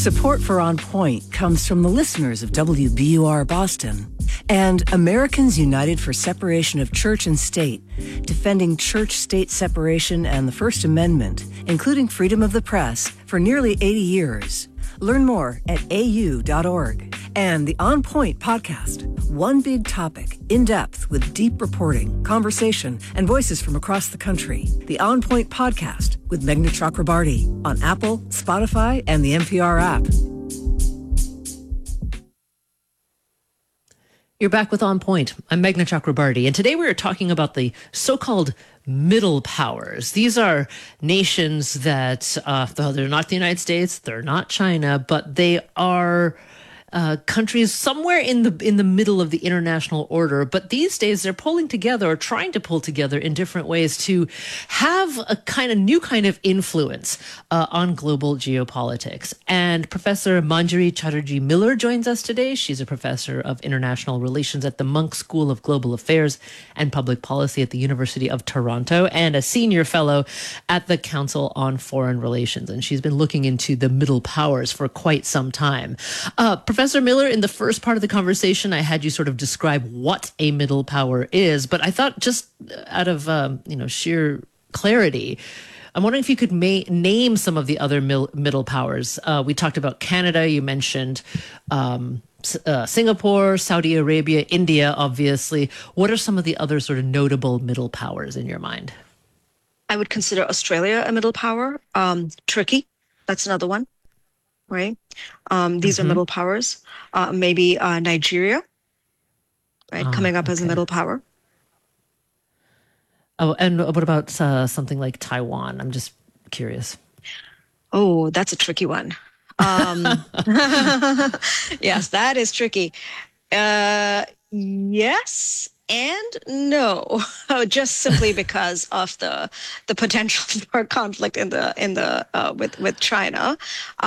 Support for On Point comes from the listeners of WBUR Boston and Americans United for Separation of Church and State, defending church-state separation and the First Amendment, including freedom of the press, for nearly 80 years. Learn more at au.org. And the On Point podcast, one big topic, in depth with deep reporting, conversation, and voices from across the country. The On Point podcast with Meghna Chakrabarti on Apple, Spotify, and the NPR app. You're back with On Point. I'm Meghna Chakrabarti, and today we are talking about the so-called middle powers. These are nations that, though they're not the United States, they're not China, but they are countries somewhere in the middle of the international order. But these days they're pulling together or trying to pull together in different ways to have a new kind of influence on global geopolitics. And Professor Manjari Chatterjee Miller joins us today. She's a professor of international relations at the Munk School of Global Affairs and Public Policy at the University of Toronto and a senior fellow at the Council on Foreign Relations. And she's been looking into the middle powers for quite some time. Professor Miller, in the first part of the conversation, I had you sort of describe what a middle power is, but I thought just out of sheer clarity, I'm wondering if you could name some of the other middle powers. We talked about Canada. You mentioned Singapore, Saudi Arabia, India, obviously. What are some of the other sort of notable middle powers in your mind? I would consider Australia a middle power. Turkey, that's another one. Right. These are middle powers. Maybe Nigeria, right, coming up as a middle power. Oh, and what about something like Taiwan? I'm just curious. Oh, that's a tricky one. Yes, that is tricky. Yes and no, just simply because of the potential for conflict with China.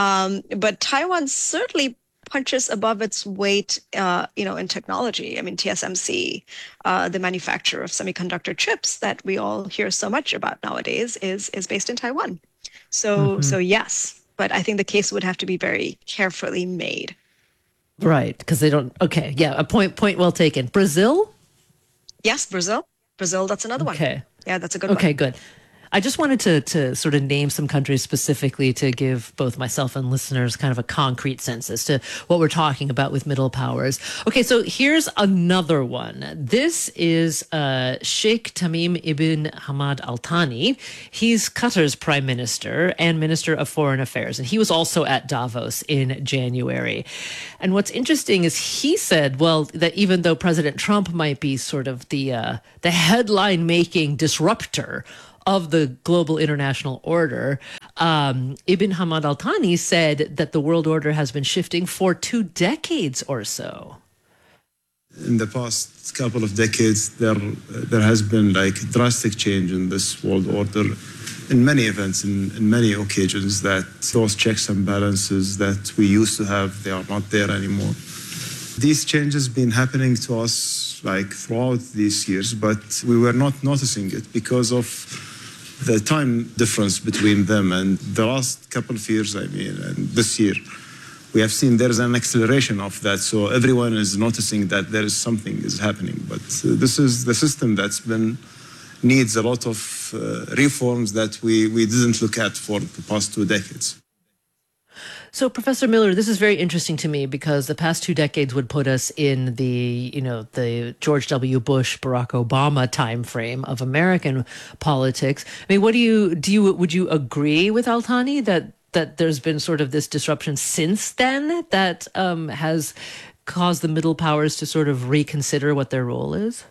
But Taiwan certainly punches above its weight, in technology. I mean, TSMC, the manufacturer of semiconductor chips that we all hear so much about nowadays, is based in Taiwan. So yes, but I think the case would have to be very carefully made. Right, because they don't. Okay, yeah, a point well taken. Brazil. Yes, Brazil, that's another one. Okay. Yeah, that's a good one. Okay, good. I just wanted to sort of name some countries specifically to give both myself and listeners kind of a concrete sense as to what we're talking about with middle powers. Okay, so here's another one. This is Sheikh Tamim ibn Hamad Al Thani. He's Qatar's prime minister and minister of foreign affairs, and he was also at Davos in January. And what's interesting is he said, well, that even though President Trump might be sort of the headline-making disruptor of the global international order, Ibn Hamad Al Thani said that the world order has been shifting for 2 decades or so. In the past couple of decades, there has been drastic change in this world order in many events, in many occasions, that those checks and balances that we used to have, they are not there anymore. These changes been happening to us throughout these years, but we were not noticing it because of the time difference between them. And the last couple of years, and this year, we have seen there is an acceleration of that. So everyone is noticing that there is something is happening. But this is the system that's needs a lot of reforms that we didn't look at for the past 2 decades. So, Professor Miller, this is very interesting to me because the past 2 decades would put us in the George W. Bush, Barack Obama timeframe of American politics. I mean, would you agree with Al Thani that there's been sort of this disruption since then that has caused the middle powers to sort of reconsider what their role is?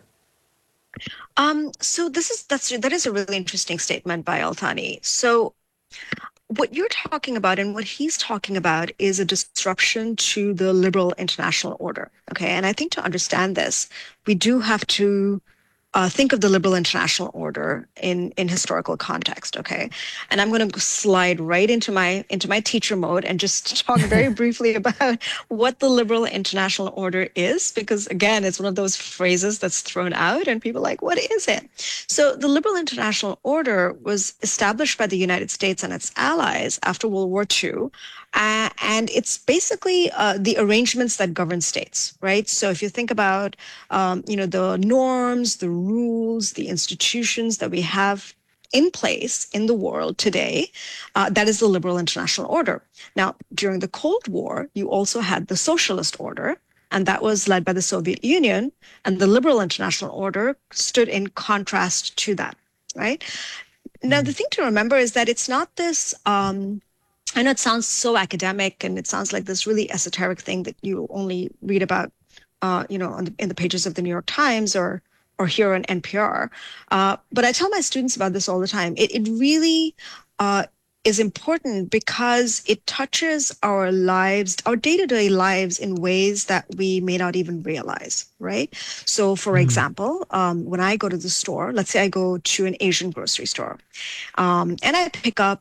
So that is a really interesting statement by Al Thani. So what you're talking about and what he's talking about is a disruption to the liberal international order. Okay. And I think to understand this, we do have to think of the liberal international order in historical context, okay? And I'm going to slide right into my teacher mode and just talk very briefly about what the liberal international order is, because again, it's one of those phrases that's thrown out and people are like, what is it? So the liberal international order was established by the United States and its allies after World War II. And it's basically the arrangements that govern states, right? So if you think about, the norms, the rules, the institutions that we have in place in the world today, that is the liberal international order. Now, during the Cold War, you also had the socialist order, and that was led by the Soviet Union, and the liberal international order stood in contrast to that, right? Now, the thing to remember is that it's not this, I know it sounds so academic and it sounds like this really esoteric thing that you only read about, in the pages of the New York Times or here on NPR. But I tell my students about this all the time. It really is important because it touches our lives, our day-to-day lives in ways that we may not even realize, right? So for example, when I go to the store, let's say I go to an Asian grocery store, and I pick up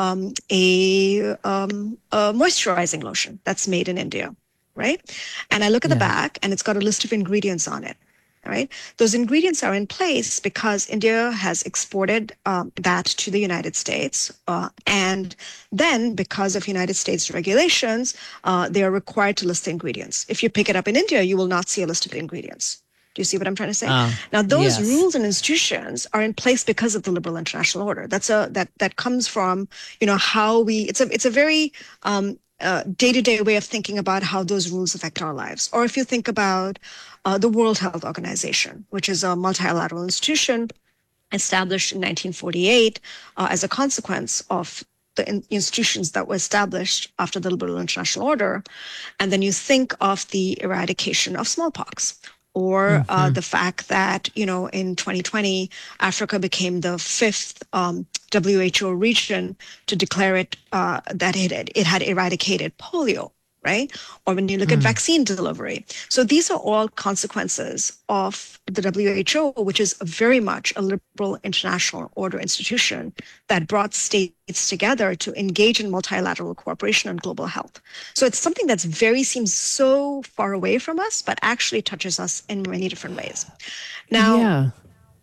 a moisturizing lotion that's made in India, right? And I look at the back and it's got a list of ingredients on it. Right? Those ingredients are in place because India has exported that to the United States. And then because of United States regulations, they are required to list the ingredients. If you pick it up in India, you will not see a list of the ingredients. Do you see what I'm trying to say? Now, those rules and institutions are in place because of the liberal international order. That comes from, how it's a very day-to-day way of thinking about how those rules affect our lives. Or if you think about the World Health Organization, which is a multilateral institution established in 1948 as a consequence of the institutions that were established after the liberal international order. And then you think of the eradication of smallpox, or the fact that, in 2020, Africa became the fifth WHO region to declare it that it had eradicated polio, right? Or when you look at vaccine delivery. So these are all consequences of the WHO, which is very much a liberal international order institution that brought states together to engage in multilateral cooperation on global health. So it's something that's seems so far away from us, but actually touches us in many different ways. Now,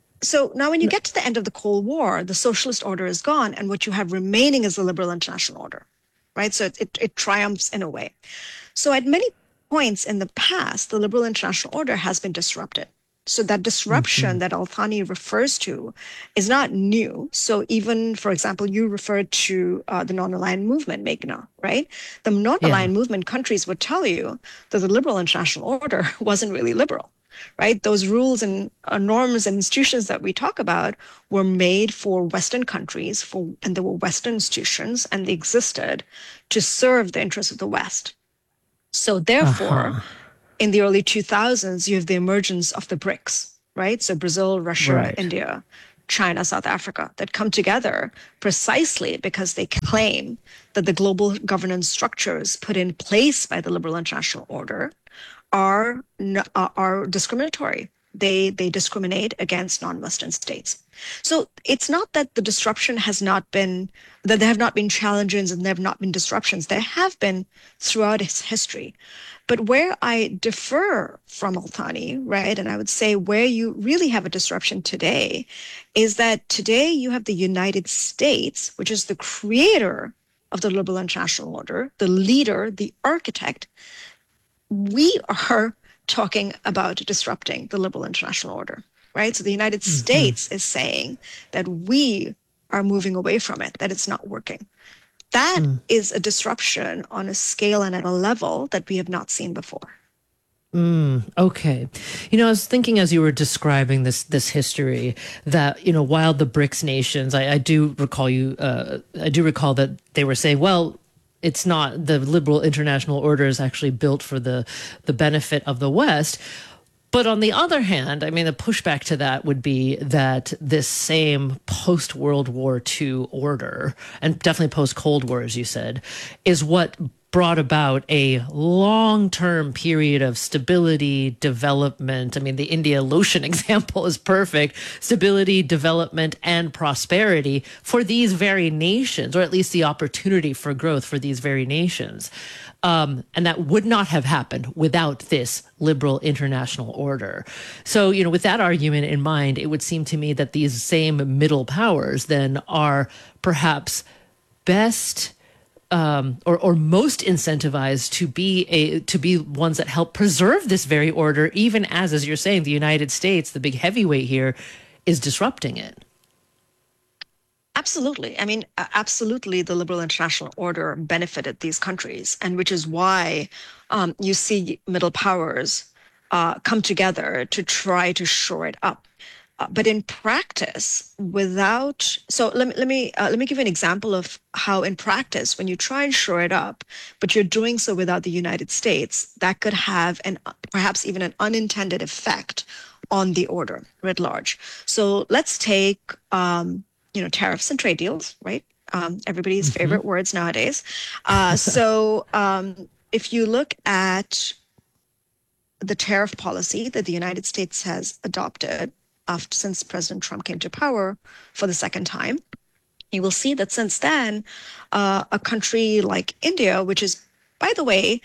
So now when you get to the end of the Cold War, the socialist order is gone, and what you have remaining is the liberal international order, right? So it triumphs in a way. So at many points in the past, the liberal international order has been disrupted. So that disruption that Althani refers to is not new. So even, for example, you referred to the non-aligned movement, Meghna, right? The non-aligned movement countries would tell you that the liberal international order wasn't really liberal, right? Those rules and norms and institutions that we talk about were made for Western countries, and there were Western institutions, and they existed to serve the interests of the West. So therefore, in the early 2000s, you have the emergence of the BRICS, right? So Brazil, Russia, India, China, South Africa, that come together precisely because they claim that the global governance structures put in place by the liberal international order are discriminatory. They discriminate against non-Western states. So it's not that the disruption has not been, that there have not been challenges and there have not been disruptions. There have been throughout its history. But where I differ from Althani, right, and I would say where you really have a disruption today is that today you have the United States, which is the creator of the liberal international order, the leader, the architect. We are talking about disrupting the liberal international order, right? So the United States is saying that we are moving away from it, that it's not working. That is a disruption on a scale and at a level that we have not seen before. Okay. I was thinking as you were describing this history that, while the BRICS nations, I do recall that they were saying, well, it's not, the liberal international order is actually built for the benefit of the West. But on the other hand, I mean, the pushback to that would be that this same post-World War II order, and definitely post-Cold War, as you said, is what brought about a long-term period of stability, development. I mean, the India-Lotion example is perfect. Stability, development, and prosperity for these very nations, or at least the opportunity for growth for these very nations. And that would not have happened without this liberal international order. So, with that argument in mind, it would seem to me that these same middle powers then are perhaps best or most incentivized to be ones that help preserve this very order, even as you're saying, the United States, the big heavyweight here, is disrupting it. Absolutely. I mean, absolutely, the liberal international order benefited these countries, and which is why you see middle powers come together to try to shore it up. But in practice, let me give you an example of how in practice, when you try and shore it up, but you're doing so without the United States, that could have perhaps even an unintended effect on the order writ large. So let's take tariffs and trade deals, right? Everybody's favorite words nowadays. If you look at the tariff policy that the United States has adopted since President Trump came to power for the second time, you will see that since then, a country like India, which is, by the way,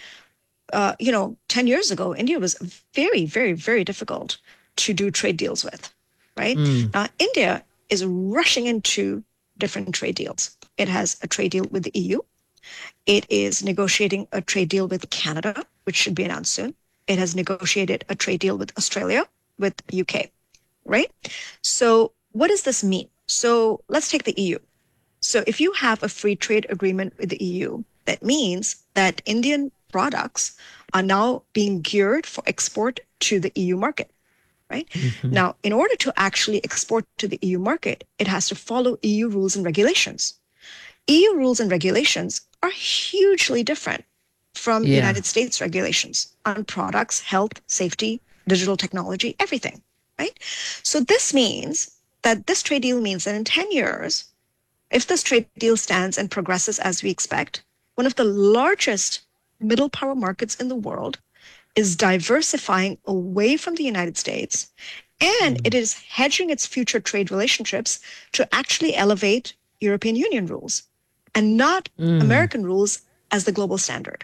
10 years ago, India was very, very, very difficult to do trade deals with, right? Now, India is rushing into different trade deals. It has a trade deal with the EU. It is negotiating a trade deal with Canada, which should be announced soon. It has negotiated a trade deal with Australia, with UK. Right? So what does this mean? So let's take the EU. So if you have a free trade agreement with the EU, that means that Indian products are now being geared for export to the EU market, right? Now, in order to actually export to the EU market, it has to follow EU rules and regulations. EU rules and regulations are hugely different from United States regulations on products, health, safety, digital technology, everything. Right? So this means that this trade deal means that in 10 years, if this trade deal stands and progresses as we expect, one of the largest middle power markets in the world is diversifying away from the United States, and it is hedging its future trade relationships to actually elevate European Union rules and not American rules as the global standard.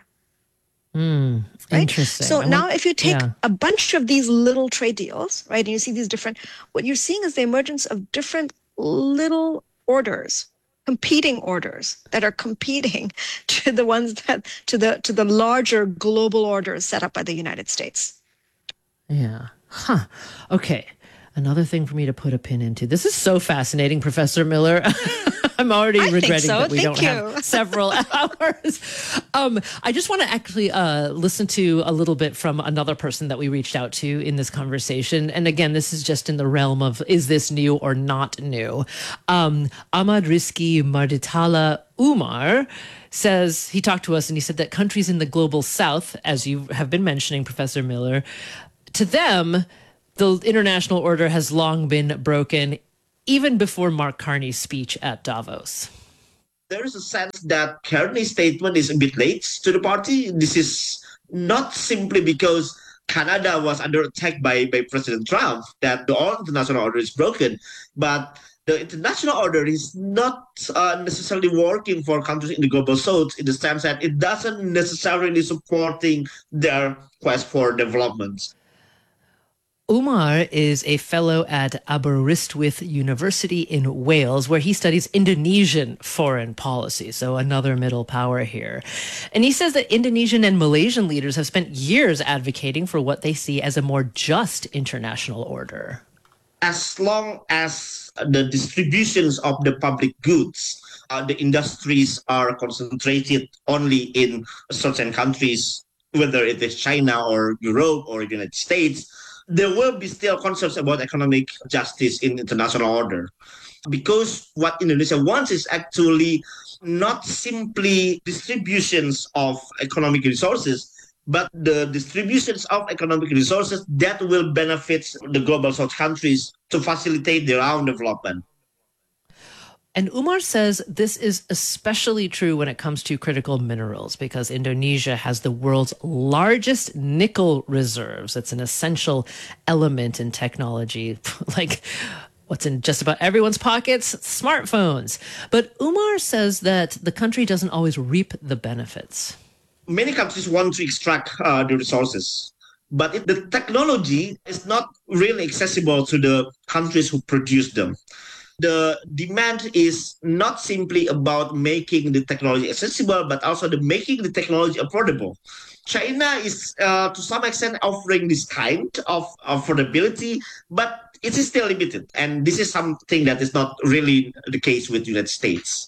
Right? Interesting. So now if you take a bunch of these little trade deals, right, and you see these what you're seeing is the emergence of different little orders, competing orders that are competing to the ones to the larger global orders set up by the United States. Yeah. Huh. Okay. Another thing for me to put a pin into. This is so fascinating, Professor Miller. I'm already regretting that we don't have several hours. I just want to actually listen to a little bit from another person that we reached out to in this conversation. And again, this is just in the realm of, is this new or not new? Ahmad Rizki Marditala Umar says, he talked to us and he said that countries in the global south, as you have been mentioning, Professor Miller, to them, the international order has long been broken, even before Mark Carney's speech at Davos. There is a sense that Carney's statement is a bit late to the party. This is not simply because Canada was under attack by President Trump that the international order is broken, but the international order is not necessarily working for countries in the global south in the sense that it doesn't necessarily supporting their quest for development. Umar is a fellow at Aberystwyth University in Wales, where he studies Indonesian foreign policy, so another middle power here. And he says that Indonesian and Malaysian leaders have spent years advocating for what they see as a more just international order. As long as the distributions of the public goods, the industries are concentrated only in certain countries, whether it is China or Europe or the United States, there will be still concerns about economic justice in international order. Because what Indonesia wants is actually not simply distributions of economic resources, but the distributions of economic resources that will benefit the global south countries to facilitate their own development. And Umar says this is especially true when it comes to critical minerals because Indonesia has the world's largest nickel reserves. It's an essential element in technology, like what's in just about everyone's pockets? Smartphones. But Umar says that the country doesn't always reap the benefits. Many countries want to extract the resources, but the technology is not really accessible to the countries who produce them. The demand is not simply about making the technology accessible, but also making the technology affordable. China is, to some extent, offering this kind of affordability, but it is still limited. And this is something that is not really the case with the United States.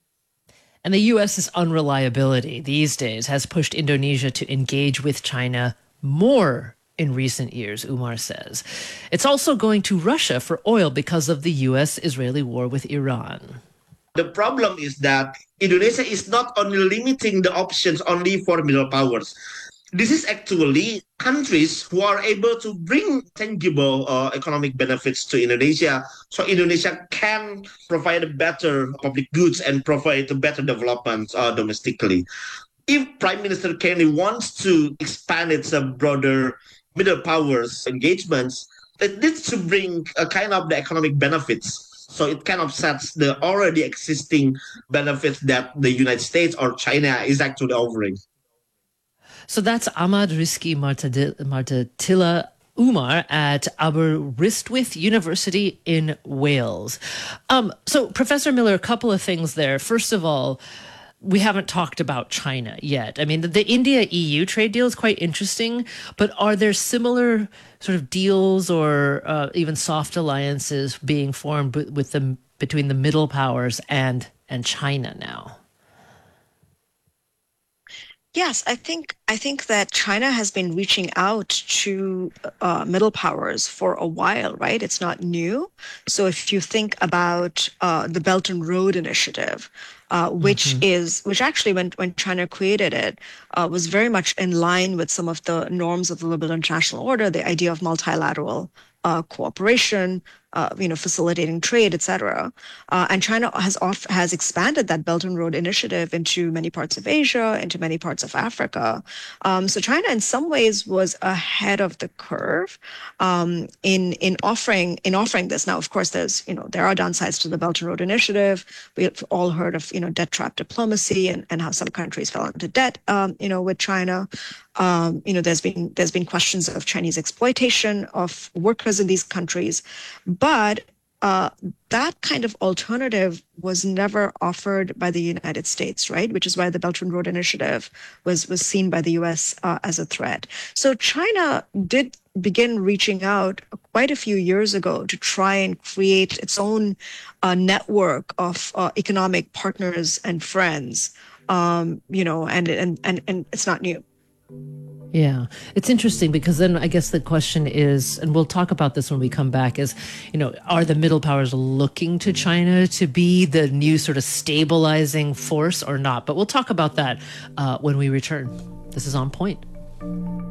And the U.S.'s unreliability these days has pushed Indonesia to engage with China more in recent years, Umar says. It's also going to Russia for oil because of the U.S.-Israeli war with Iran. The problem is that Indonesia is not only limiting the options only for middle powers. This is actually countries who are able to bring tangible economic benefits to Indonesia, so Indonesia can provide better public goods and provide better development domestically. If Prime Minister Kenny wants to expand its broader middle powers engagements, it needs to bring a kind of the economic benefits. So it can offset the already existing benefits that the United States or China is actually offering. So that's Ahmad Rizky Martatilla Umar at Aberystwyth University in Wales. So Professor Miller, a couple of things there. First of all, we haven't talked about China yet. I mean, the India-EU trade deal is quite interesting, but are there similar sort of deals or even soft alliances being formed between the middle powers and China now? Yes, I think that China has been reaching out to middle powers for a while, right? It's not new. So if you think about the Belt and Road Initiative, which actually when China created it was very much in line with some of the norms of the liberal international order, the idea of multilateral cooperation, facilitating trade, etc. And China has expanded that Belt and Road Initiative into many parts of Asia, into many parts of Africa. So China, in some ways, was ahead of the curve in offering this. Now, of course, there are downsides to the Belt and Road Initiative. We've all heard of debt trap diplomacy and how some countries fell into debt with China. There's been questions of Chinese exploitation of workers in these countries, but that kind of alternative was never offered by the United States, right? Which is why the Belt and Road Initiative was seen by the U.S. As a threat. So China did begin reaching out quite a few years ago to try and create its own network of economic partners and friends, and it's not new. Yeah, it's interesting because then I guess the question is, and we'll talk about this when we come back, is, are the middle powers looking to China to be the new sort of stabilizing force or not? But we'll talk about that when we return. This is On Point.